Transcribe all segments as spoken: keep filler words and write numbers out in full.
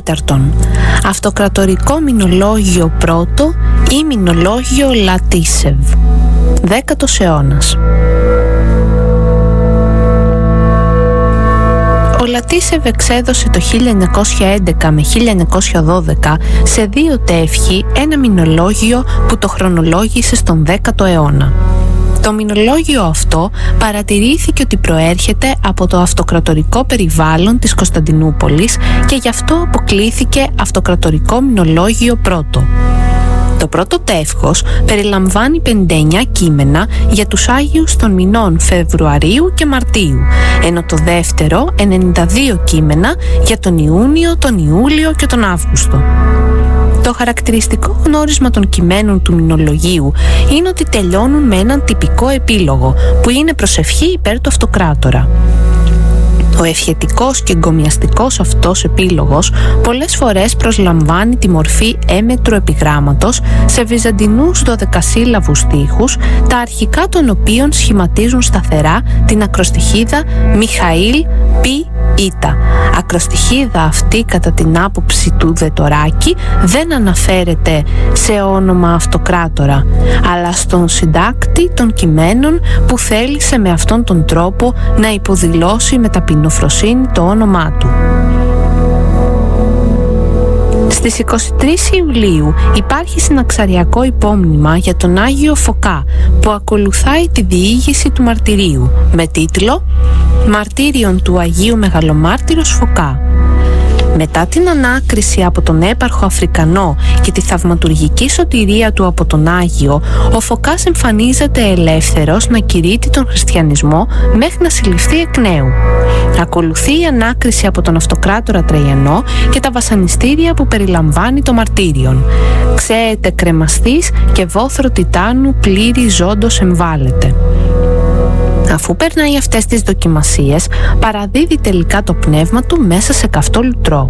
Τέταρτον, αυτοκρατορικό μηνολόγιο πρώτο ή μηνολόγιο Λατίσεβ, δέκατος αιώνας. Ο Λατίσεβ εξέδωσε το χίλια εννιακόσια έντεκα με χίλια εννιακόσια δώδεκα σε δύο τεύχη ένα μηνολόγιο που το χρονολόγησε στον δέκατο αιώνα. Το μηνολόγιο αυτό παρατηρήθηκε ότι προέρχεται από το αυτοκρατορικό περιβάλλον της Κωνσταντινούπολης και γι' αυτό αποκλήθηκε αυτοκρατορικό μηνολόγιο πρώτο. Το πρώτο τεύχος περιλαμβάνει πενήντα εννέα κείμενα για τους Άγιους των μηνών Φεβρουαρίου και Μαρτίου, ενώ το δεύτερο ενενήντα δύο κείμενα για τον Ιούνιο, τον Ιούλιο και τον Αύγουστο. Το χαρακτηριστικό γνώρισμα των κειμένων του μηνολογίου είναι ότι τελειώνουν με έναν τυπικό επίλογο που είναι προσευχή υπέρ του αυτοκράτορα. Ο ευχετικός και εγκομιαστικός αυτός επίλογος πολλές φορές προσλαμβάνει τη μορφή έμετρου επιγράμματος σε βυζαντινούς δωδεκασύλλαβους στίχους, τα αρχικά των οποίων σχηματίζουν σταθερά την ακροστιχίδα Μιχαήλ Πι Ήτα. Ακροστιχίδα αυτή, κατά την άποψη του Δετοράκη, δεν αναφέρεται σε όνομα αυτοκράτορα, αλλά στον συντάκτη των κειμένων που θέλησε με αυτόν τον τρόπο να υποδηλώσει με ταπεινοφροσύνη το όνομά του. Στις είκοσι τρεις Ιουλίου υπάρχει συναξαριακό υπόμνημα για τον Άγιο Φωκά που ακολουθάει τη διήγηση του μαρτυρίου με τίτλο «Μαρτύριον του Αγίου Μεγαλομάρτυρος Φωκά». Μετά την ανάκριση από τον έπαρχο Αφρικανό και τη θαυματουργική σωτηρία του από τον Άγιο, ο Φωκάς εμφανίζεται ελεύθερος να κηρύττει τον χριστιανισμό μέχρι να συλληφθεί εκ νέου. Ακολουθεί η ανάκριση από τον αυτοκράτορα Τραϊανό και τα βασανιστήρια που περιλαμβάνει το μαρτύριον. Ξέεται κρεμαστής και βόθρο τιτάνου πλήρη ζώντος εμβάλλεται. Αφού περνάει αυτές τις δοκιμασίες, παραδίδει τελικά το πνεύμα του μέσα σε καυτό λουτρό.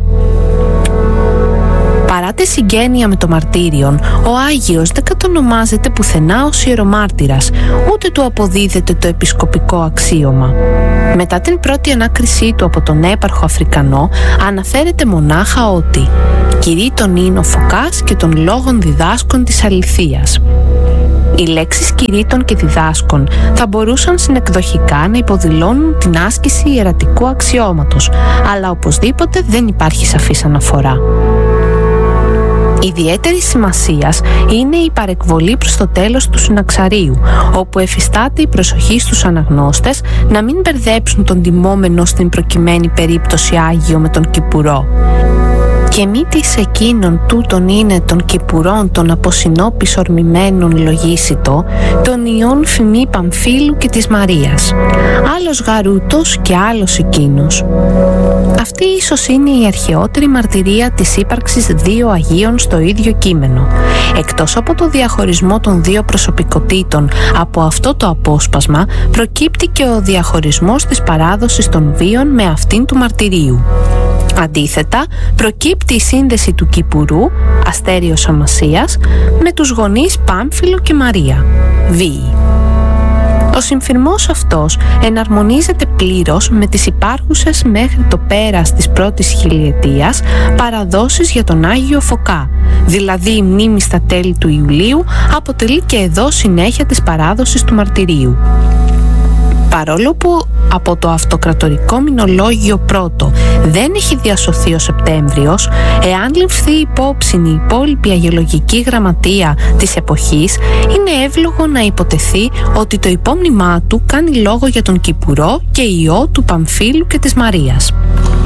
Παρά τη συγγένεια με το μαρτύριον, ο Άγιος δεν κατονομάζεται πουθενά ως ιερομάρτυρας, ούτε του αποδίδεται το επισκοπικό αξίωμα. Μετά την πρώτη ανάκρισή του από τον έπαρχο Αφρικανό, αναφέρεται μονάχα ότι «κηρύττων είναι ο Φωκάς και των λόγων διδάσκων της αληθείας». Οι λέξεις κηρύττων και διδάσκων θα μπορούσαν συνεκδοχικά να υποδηλώνουν την άσκηση ιερατικού αξιώματος, αλλά οπωσδήποτε δεν υπάρχει σαφής αναφορά. Ιδιαίτερης σημασίας είναι η παρεκβολή προς το τέλος του συναξαρίου, όπου εφιστάται η προσοχή στους αναγνώστες να μην μπερδέψουν τον τιμόμενο στην προκειμένη περίπτωση Άγιο με τον Κυπουρό. Και μη της εκείνων τούτων είναι των Κυπουρών των αποσυνόπης ορμημένων λογίσιτο, των ιών φημή Παμφύλου και της Μαρίας. Άλλος γαρούτος και άλλος εκείνος. Αυτή ίσως είναι η αρχαιότερη μαρτυρία της ύπαρξης δύο Αγίων στο ίδιο κείμενο. Εκτός από το διαχωρισμό των δύο προσωπικότητων από αυτό το απόσπασμα, προκύπτει και ο διαχωρισμός της παράδοσης των βίων με αυτήν του μαρτυρίου. Αντίθετα, προκύπτει η σύνδεση του Κυπουρού, Αστέριος Αμασίας, με τους γονείς Πάμφυλο και Μαρία, Βίοι. Ο συμφυρμός αυτός εναρμονίζεται πλήρως με τις υπάρχουσες μέχρι το πέρας της πρώτης χιλιετίας παραδόσεις για τον Άγιο Φωκά, δηλαδή η μνήμη στα τέλη του Ιουλίου αποτελεί και εδώ συνέχεια της παράδοσης του μαρτυρίου. Παρόλο που από το αυτοκρατορικό μηνολόγιο πρώτο δεν έχει διασωθεί ο Σεπτέμβριος, εάν ληφθεί υπόψη η υπόλοιπη αγιολογική γραμματεία της εποχής, είναι εύλογο να υποτεθεί ότι το υπόμνημά του κάνει λόγο για τον Κυπουρό και ιό του Παμφύλου και της Μαρίας.